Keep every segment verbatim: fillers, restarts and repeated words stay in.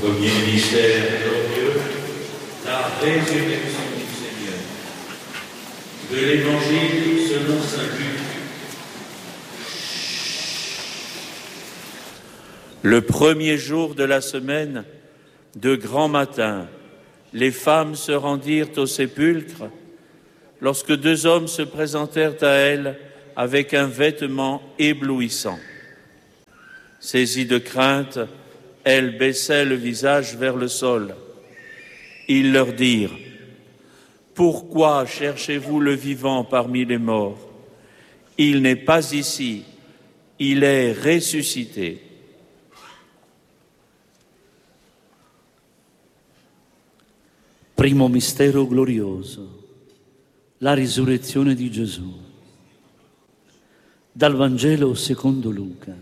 Premier mystère glorieux, la résurrection du Seigneur. De l'Évangile selon saint Luc. Le premier jour de la semaine, de grand matin, les femmes se rendirent au sépulcre lorsque deux hommes se présentèrent à elles avec un vêtement éblouissant. Saisies de crainte, elles baissaient le visage vers le sol. Ils leur dirent : « Pourquoi cherchez-vous le vivant parmi les morts ? Il n'est pas ici, il est ressuscité. » Primo mistero glorioso, la risurrezione di Gesù. Dal Vangelo secondo Luca.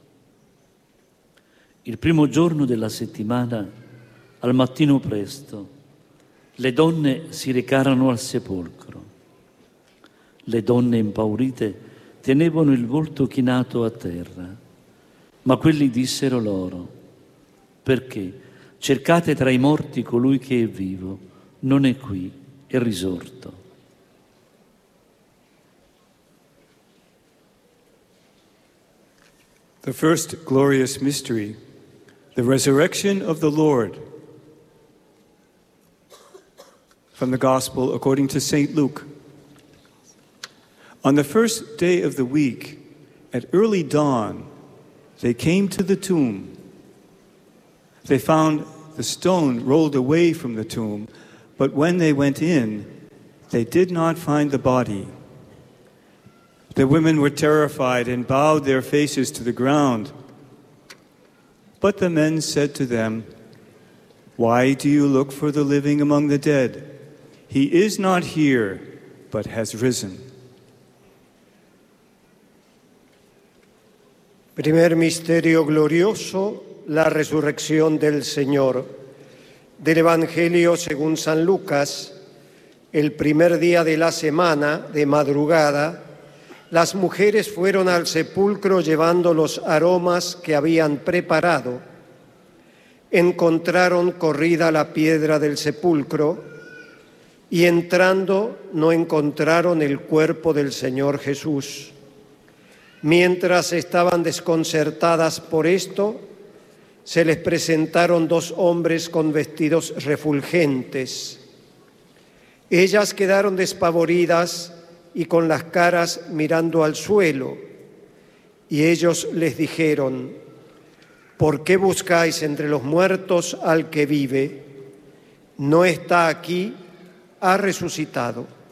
Il primo giorno della settimana, al mattino presto, le donne si recarono al sepolcro. Le donne impaurite tenevano il volto chinato a terra, ma quelli dissero loro: perché cercate tra i morti colui che è vivo? Non è qui, è risorto. The first glorious mystery, the resurrection of the Lord. From the Gospel according to Saint Luke. On the first day of the week, at early dawn, they came to the tomb. They found the stone rolled away from the tomb, but when they went in, they did not find the body. The women were terrified and bowed their faces to the ground. But the men said to them, "Why do you look for the living among the dead? He is not here, but has risen." Primer misterio glorioso, la resurrección del Señor. Del Evangelio según San Lucas, el primer día de la semana, de madrugada, las mujeres fueron al sepulcro llevando los aromas que habían preparado. Encontraron corrida la piedra del sepulcro y entrando no encontraron el cuerpo del Señor Jesús. Mientras estaban desconcertadas por esto, se les presentaron dos hombres con vestidos refulgentes. Ellas quedaron despavoridas y con las caras mirando al suelo, y ellos les dijeron: ¿por qué buscáis entre los muertos al que vive? No está aquí, ha resucitado.